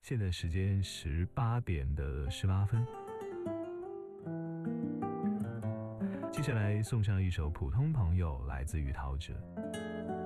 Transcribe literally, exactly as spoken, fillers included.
现在时间十八点的十八分。接下来送上一首《普通朋友》，来自于陶喆。